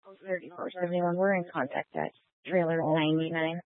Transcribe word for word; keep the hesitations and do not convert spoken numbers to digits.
thirty-four seventy-one. We're in contact at trailer ninety-nine.